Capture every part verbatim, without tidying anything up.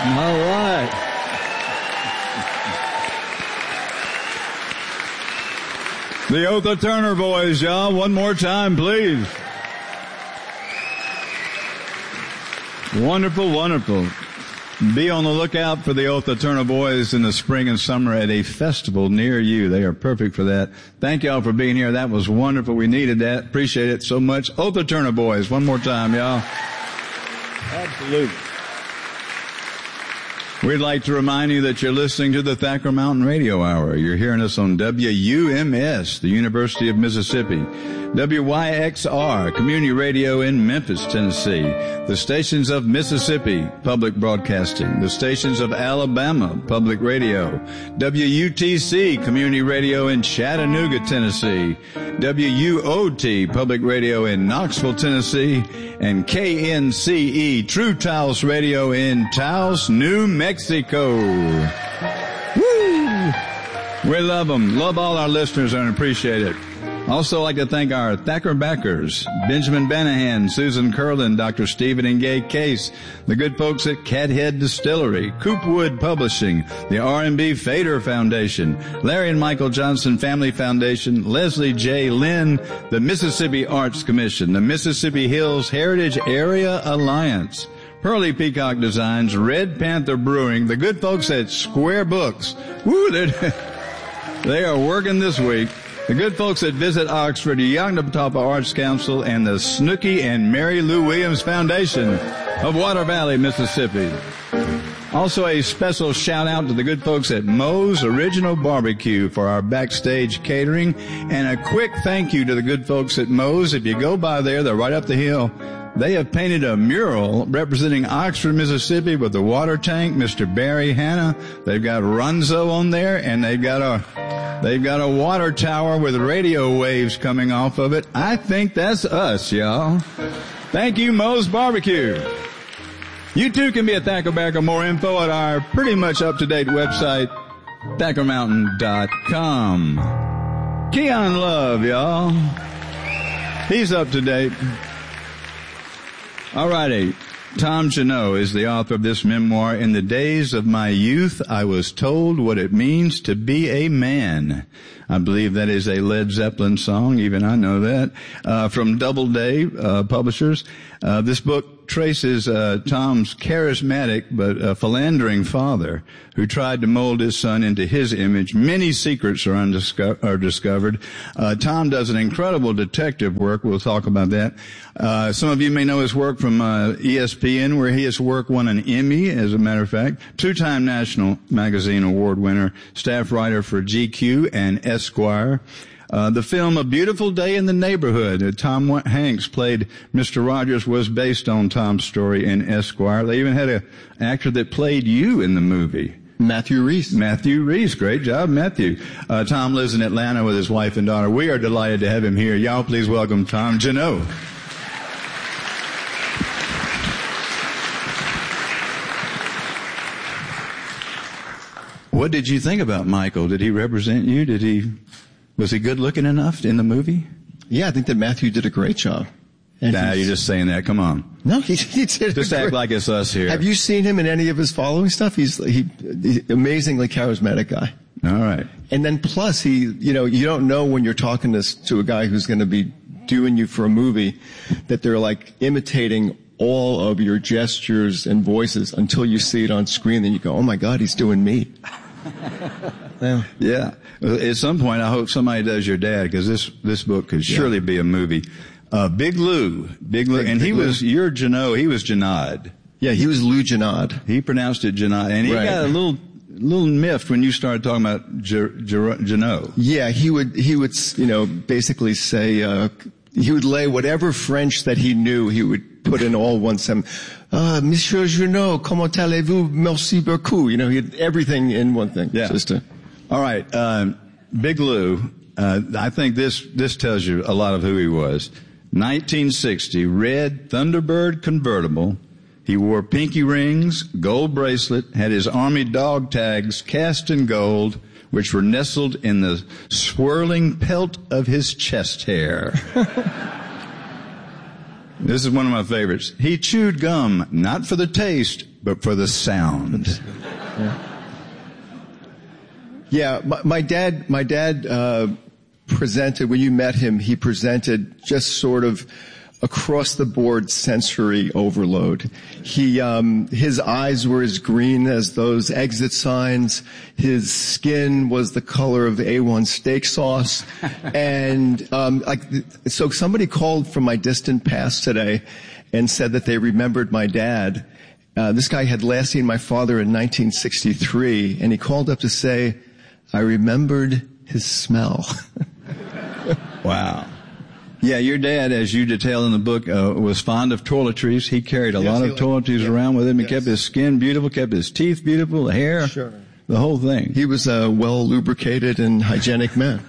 All right. The Otha Turner Boys, y'all. One more time, please. Wonderful, wonderful. Be on the lookout for the Otha Turner Boys in the spring and summer at a festival near you. They are perfect for that. Thank y'all for being here. That was wonderful. We needed that. Appreciate it so much. Otha Turner Boys, one more time, y'all. Absolutely. We'd like to remind you that you're listening to the Thacker Mountain Radio Hour. You're hearing us on W U M S, the University of Mississippi. W Y X R, Community Radio in Memphis, Tennessee. The stations of Mississippi, Public Broadcasting. The stations of Alabama, Public Radio. W U T C, Community Radio in Chattanooga, Tennessee. W U O T, Public Radio in Knoxville, Tennessee. And K N C E, True Taos Radio in Taos, New Mexico. Woo! We love them. Love all our listeners and appreciate it. Also like to thank our Thacker backers, Benjamin Banahan, Susan Curlin, Doctor Stephen and Gay Case, the good folks at Cathead Distillery, Coopwood Publishing, the R and B Fader Foundation, Larry and Michael Johnson Family Foundation, Leslie J. Lynn, the Mississippi Arts Commission, the Mississippi Hills Heritage Area Alliance, Pearly Peacock Designs, Red Panther Brewing, the good folks at Square Books. Woo, they are working this week. The good folks at Visit Oxford, the Yoknapatawpha Arts Council, and the Snooky and Mary Lou Williams Foundation of Water Valley, Mississippi. Also a special shout out to the good folks at Moe's Original Barbecue for our backstage catering, and a quick thank you to the good folks at Moe's. If you go by there, they're right up the hill. They have painted a mural representing Oxford, Mississippi with the water tank, Mister Barry Hanna. They've got Runzo on there, and they've got a They've got a water tower with radio waves coming off of it. I think that's us, y'all. Thank you, Moe's Barbecue. You too can be a Thackerbacker. More info at our pretty much up-to-date website, Thacker Mountain dot com. Keon Love, y'all. He's up to date. All righty. Tom Janot is the author of this memoir. In the days of my youth, I was told what it means to be a man. I believe that is a Led Zeppelin song. Even I know that. Uh, from Doubleday uh, Publishers. Uh, this book traces uh, Tom's charismatic but uh, philandering father who tried to mold his son into his image. Many secrets are, undisco- are discovered. Uh, Tom does an incredible detective work. We'll talk about that. Uh, some of you may know his work from uh, E S P N, where he has work won an Emmy, as a matter of fact. Two-time National Magazine Award winner, staff writer for G Q and Esquire. Uh, the film A Beautiful Day in the Neighborhood, uh, Tom Hanks played Mister Rogers, was based on Tom's story in Esquire. They even had an actor that played you in the movie. Matthew Reese. Matthew Reese. Great job, Matthew. Uh, Tom lives in Atlanta with his wife and daughter. We are delighted to have him here. Y'all please welcome Tom Janot. What did you think about Michael? Did he represent you? Did he, was he good looking enough in the movie? Yeah, I think that Matthew did a great job. And nah, you're just saying that. Come on. No, he, he did. Just act like it's us here. Have you seen him in any of his following stuff? He's he, he's amazingly charismatic guy. All right. And then plus he, you know, you don't know when you're talking to, to a guy who's going to be doing you for a movie that they're like imitating all of your gestures and voices until you see it on screen. Then you go, oh my God, he's doing me. Yeah. Yeah. At some point, I hope somebody does your dad, because this this book could surely yeah. be a movie. Uh, Big Lou, Big Lou, Big, and he Big was Lou. Your Janot. He was Janad. Yeah, he was Lou Janad. He pronounced it Janad, and he right. got a little little miffed when you started talking about J- J- Janot. Yeah, he would he would you know basically say uh, he would lay whatever French that he knew. He would put in all one sentence. Uh, Monsieur Janot, comment allez-vous? Merci beaucoup. You know, he had everything in one thing. Yeah. Just to, all right, um, Big Lou. Uh, I think this this tells you a lot of who he was. nineteen sixty, red Thunderbird convertible. He wore pinky rings, gold bracelet, had his Army dog tags cast in gold, which were nestled in the swirling pelt of his chest hair. This is one of my favorites. He chewed gum, not for the taste, but for the sound. Yeah, yeah my, my dad, my dad, uh, presented, when you met him, he presented just sort of across the board sensory overload. He, um, his eyes were as green as those exit signs. His skin was the color of A one steak sauce. And, um, like, so somebody called from my distant past today and said that they remembered my dad. Uh, this guy had last seen my father in nineteen sixty-three, and he called up to say, I remembered his smell. Wow. Yeah, your dad, as you detail in the book, uh, was fond of toiletries. He carried a yes, lot of toiletries yeah. around with him. He yes. kept his skin beautiful, kept his teeth beautiful, the hair, sure. the whole thing. He was a well-lubricated and hygienic man.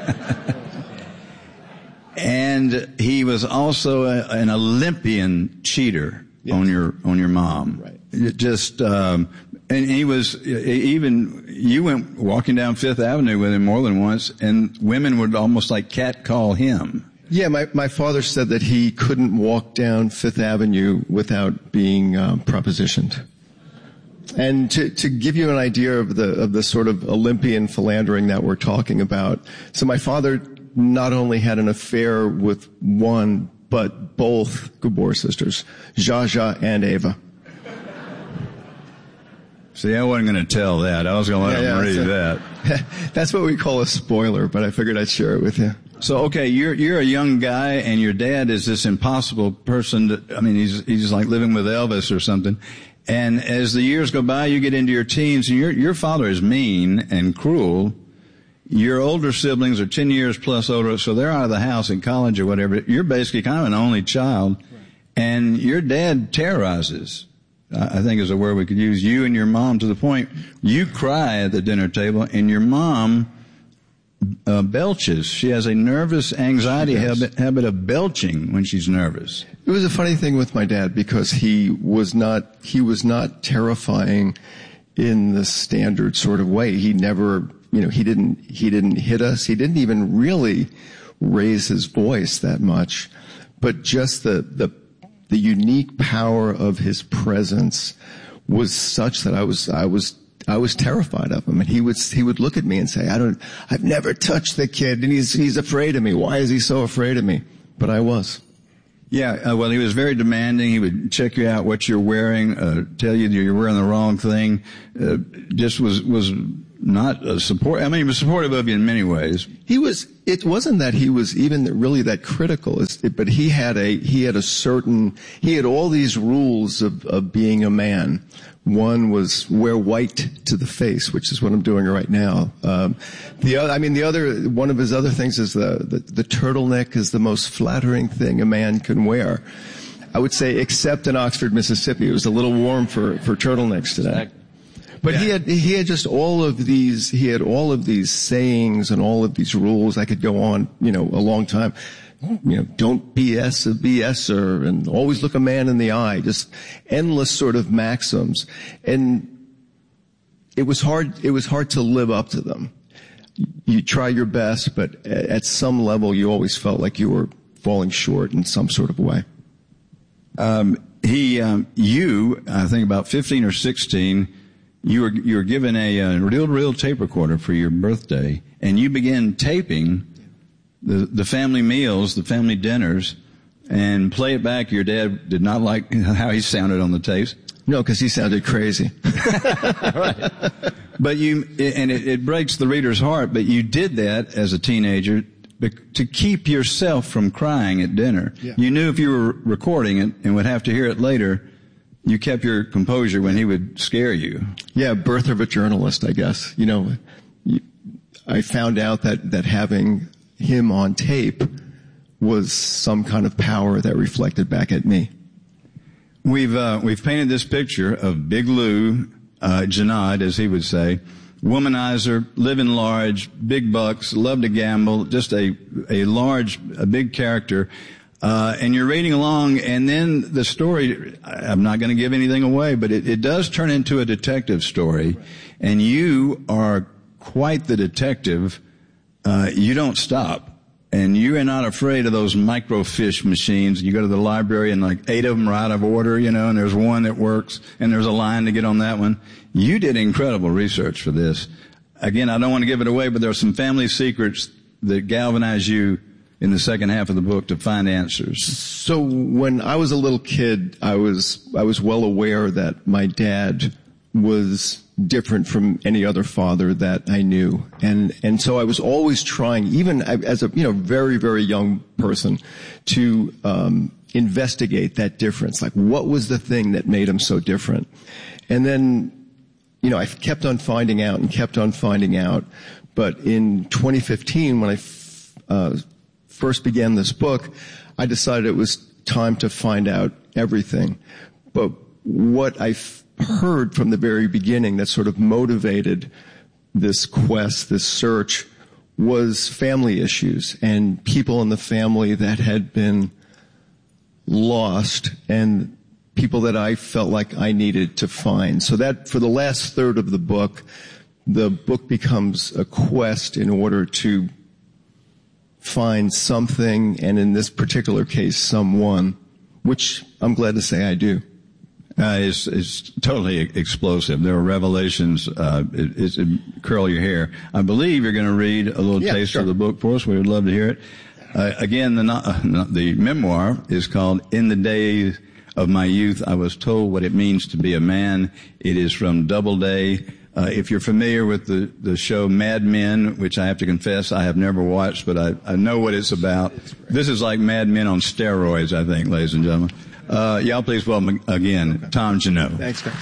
And he was also a, an Olympian cheater yes. on your on your mom. Right. It just um, and he was even you went walking down Fifth Avenue with him more than once, and women would almost like catcall him. Yeah, my, my father said that he couldn't walk down Fifth Avenue without being um, propositioned. And to, to give you an idea of the, of the sort of Olympian philandering that we're talking about, so my father not only had an affair with one, but both Gabor sisters, Zsa Zsa and Ava. See, I wasn't going to tell that. I was going to let yeah, him yeah, read a, that. That's what we call a spoiler, but I figured I'd share it with you. So, okay, you're, you're a young guy and your dad is this impossible person that, I mean, he's, he's like living with Elvis or something. And as the years go by, you get into your teens and your, your father is mean and cruel. Your older siblings are ten years plus older, so they're out of the house in college or whatever. You're basically kind of an only child. Right. And your dad terrorizes, I think is a word we could use, you and your mom to the point you cry at the dinner table and your mom Uh, belches. She has a nervous anxiety habit, habit of belching when she's nervous. It was a funny thing with my dad because he was not, he was not terrifying in the standard sort of way. He never, you know, he didn't, he didn't hit us. He didn't even really raise his voice that much, but just the, the, the unique power of his presence was such that I was, I was I was terrified of him, and he would he would look at me and say, "I don't, I've never touched the kid, and he's he's afraid of me. Why is he so afraid of me?" But I was. Yeah, uh, well, he was very demanding. He would check you out, what you're wearing, uh, tell you you're wearing the wrong thing. Uh, just was was not a support. I mean, he was supportive of you in many ways. He was. It wasn't that he was even really that critical, but he had a he had a certain he had all these rules of of being a man. One was wear white to the face, which is what I'm doing right now. Um, the other, I mean, the other, one of his other things is the, the, the turtleneck is the most flattering thing a man can wear. I would say, except in Oxford, Mississippi. It was a little warm for, for turtlenecks today. But yeah. he had, he had just all of these, he had all of these sayings and all of these rules. I could go on, you know, a long time. You know, don't B S a BSer and always look a man in the eye, just endless sort of maxims. And it was hard, it was hard to live up to them. You try your best, but at some level you always felt like you were falling short in some sort of way. Um, he, um, you, I think about fifteen or sixteen, you were, you were given a, a reel-to-reel tape recorder for your birthday, and you began taping the, the family meals, the family dinners, and play it back. Your dad did not like how he sounded on the tapes. No, because he sounded crazy. Right. But you, and it, it breaks the reader's heart, but you did that as a teenager to keep yourself from crying at dinner. Yeah. You knew if you were recording it and would have to hear it later, you kept your composure when he would scare you. Yeah, birth of a journalist, I guess. You know, I found out that, that having him on tape was some kind of power that reflected back at me. We've, uh, we've painted this picture of Big Lou, uh, Janad, as he would say, womanizer, living large, big bucks, loved to gamble, just a, a large, a big character. Uh, and you're reading along, and then the story, I'm not going to give anything away, but it, it does turn into a detective story. And you are quite the detective. Uh, you don't stop. And you are not afraid of those microfiche machines. You go to the library and like eight of them are out of order, you know, and there's one that works and there's a line to get on that one. You did incredible research for this. Again, I don't want to give it away, but there are some family secrets that galvanize you in the second half of the book to find answers. So when I was a little kid, I was, I was well aware that my dad was different from any other father that I knew. And, and so I was always trying, even as a, you know, very, very young person, to, um, investigate that difference. Like, what was the thing that made him so different? And then, you know, I kept on finding out and kept on finding out. But in twenty fifteen, when I, f- uh, first began this book, I decided it was time to find out everything. But what I f- heard from the very beginning that sort of motivated this quest, this search, was family issues and people in the family that had been lost and people that I felt like I needed to find. So that for the last third of the book, the book becomes a quest in order to find something, and in this particular case, someone, which I'm glad to say I do. Uh, it's, it's totally explosive. There are revelations. Uh, it, it's, it, curl your hair. I believe you're going to read a little yeah, taste sure. of the book for us. We would love to hear it. Uh, again, the, uh, the memoir is called In the Days of My Youth, I Was Told What It Means to Be a Man. It is from Doubleday. Uh, if you're familiar with the, the show Mad Men, which I have to confess I have never watched, but I, I know what it's about. This is like Mad Men on steroids, I think, ladies and gentlemen. Uh, y'all please welcome again, okay. Tom Junod. Thanks, guys.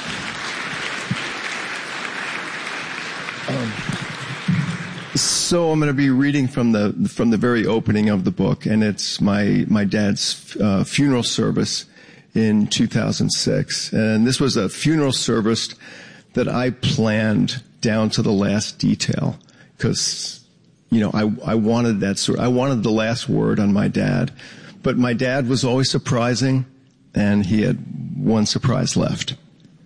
Um, so I'm going to be reading from the from the very opening of the book, and it's my my dad's uh, funeral service in two thousand six, and this was a funeral service that I planned down to the last detail because, you know, I I wanted that sort. I wanted the last word on my dad. But my dad was always surprising, and he had one surprise left.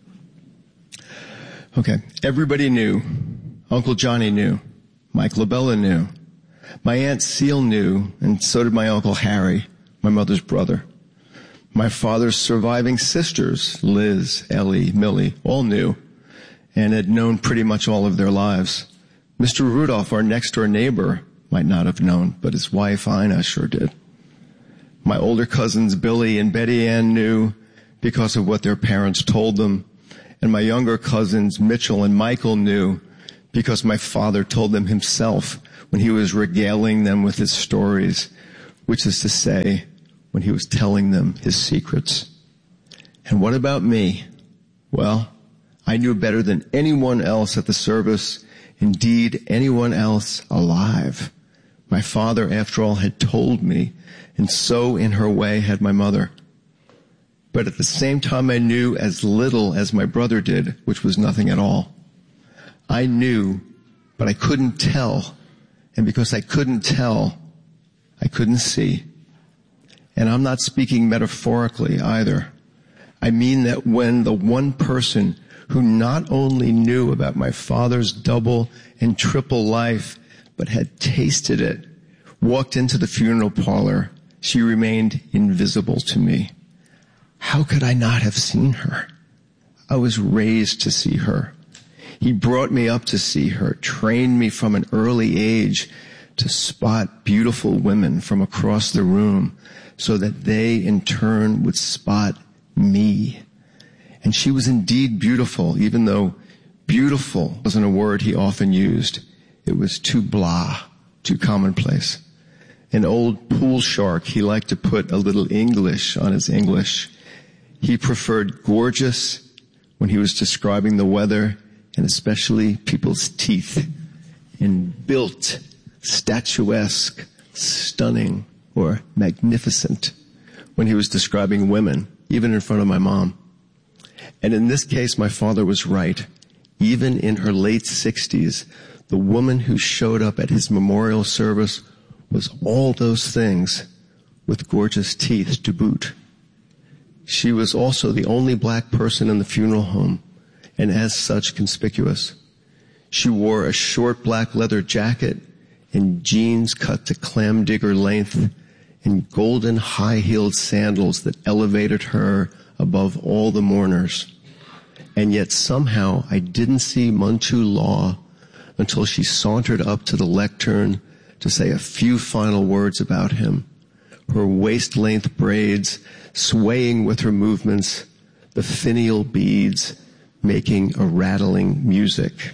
Okay, everybody knew. Uncle Johnny knew. Mike LaBella knew. My Aunt Seal knew, and so did my Uncle Harry, my mother's brother. My father's surviving sisters, Liz, Ellie, Millie, all knew, and had known pretty much all of their lives. Mister Rudolph, our next-door neighbor, might not have known, but his wife, Ina, sure did. My older cousins Billy and Betty Ann knew because of what their parents told them. And my younger cousins Mitchell and Michael knew because my father told them himself when he was regaling them with his stories, which is to say, when he was telling them his secrets. And what about me? Well, I knew better than anyone else at the service, indeed anyone else alive. My father, after all, had told me, and so in her way had my mother. But at the same time I knew as little as my brother did, which was nothing at all. I knew, but I couldn't tell. And because I couldn't tell, I couldn't see. And I'm not speaking metaphorically either. I mean that when the one person who not only knew about my father's double and triple life, but had tasted it, walked into the funeral parlor, she remained invisible to me. How could I not have seen her? I was raised to see her. He brought me up to see her, trained me from an early age to spot beautiful women from across the room so that they in turn would spot me. And she was indeed beautiful, even though beautiful wasn't a word he often used. It was too blah, too commonplace. An old pool shark, he liked to put a little English on his English. He preferred gorgeous when he was describing the weather, and especially people's teeth, and built, statuesque, stunning, or magnificent when he was describing women, even in front of my mom. And in this case, my father was right. Even in her late sixties, the woman who showed up at his memorial service was all those things with gorgeous teeth to boot. She was also the only black person in the funeral home, and as such conspicuous. She wore a short black leather jacket in jeans cut to clam digger length, and golden high-heeled sandals that elevated her above all the mourners. And yet somehow I didn't see Manchu Law until she sauntered up to the lectern to say a few final words about him, her waist-length braids swaying with her movements, the finial beads making a rattling music.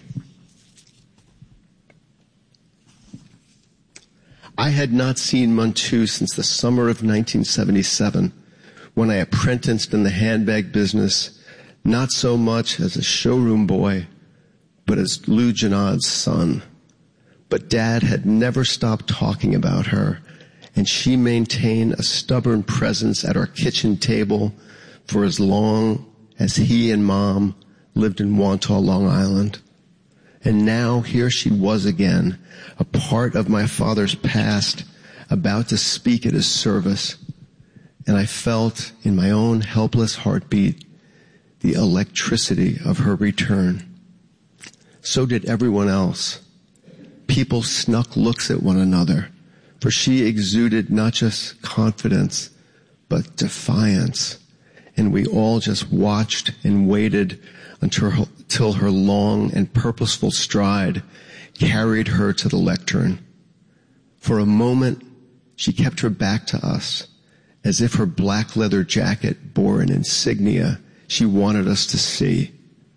I had not seen Manchu since the summer of nineteen seventy-seven, when I apprenticed in the handbag business, not so much as a showroom boy, but as Lou Janad's son. But Dad had never stopped talking about her, and she maintained a stubborn presence at our kitchen table for as long as he and Mom lived in Wantagh, Long Island. And now here she was again, a part of my father's past, about to speak at his service. And I felt in my own helpless heartbeat the electricity of her return. So did everyone else. People snuck looks at one another, for she exuded not just confidence, but defiance. And we all just watched and waited until her, until her long and purposeful stride carried her to the lectern. For a moment, she kept her back to us, as if her black leather jacket bore an insignia she wanted us to see.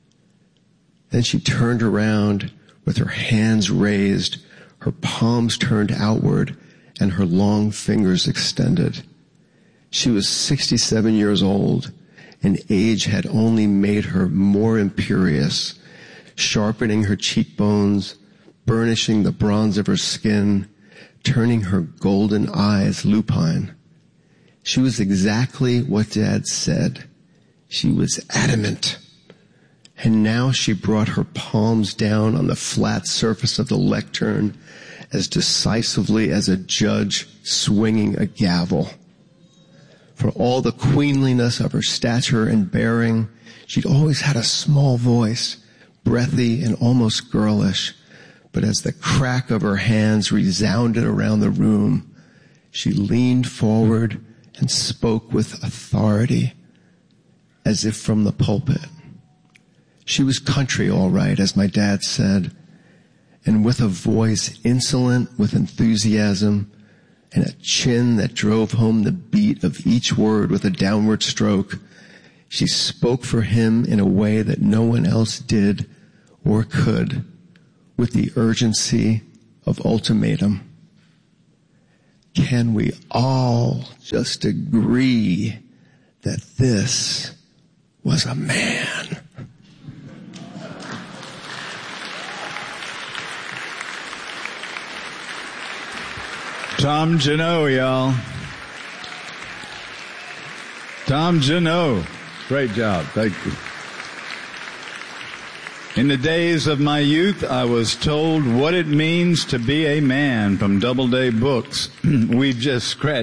Then she turned around with her hands raised, her palms turned outward, and her long fingers extended. She was sixty-seven years old, and age had only made her more imperious, sharpening her cheekbones, burnishing the bronze of her skin, turning her golden eyes lupine. She was exactly what Dad said. She was adamant. And now she brought her palms down on the flat surface of the lectern as decisively as a judge swinging a gavel. For all the queenliness of her stature and bearing, she'd always had a small voice, breathy and almost girlish. But as the crack of her hands resounded around the room, she leaned forward and spoke with authority, as if from the pulpit. She was country, all right, as my dad said, and with a voice insolent with enthusiasm and a chin that drove home the beat of each word with a downward stroke, she spoke for him in a way that no one else did or could, with the urgency of ultimatum. Can we all just agree that this was a man? Tom Junod, y'all. Tom Junod. Great job. Thank you. In the days of my youth, I was told what it means to be a man from Doubleday Books. We just scratched